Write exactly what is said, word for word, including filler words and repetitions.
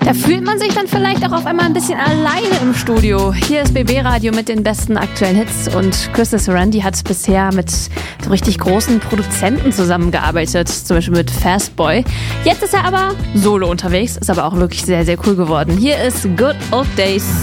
Da fühlt man sich dann vielleicht auch auf einmal ein bisschen alleine im Studio. Hier ist B B Radio mit den besten aktuellen Hits und Krista Sorandi hat bisher mit so richtig großen Produzenten zusammengearbeitet, zum Beispiel mit Fastboy. Jetzt ist er aber solo unterwegs, ist aber auch wirklich sehr, sehr cool geworden. Hier ist Good Old Days.